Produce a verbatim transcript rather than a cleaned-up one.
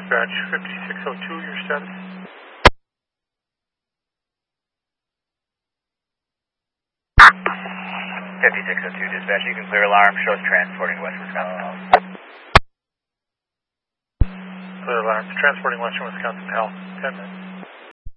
Dispatch fifty-six oh two, your status? fifty-six oh two, dispatch, you can clear alarm, shows transporting West Wisconsin. Clear alarm, transporting Western Wisconsin Health, ten minutes.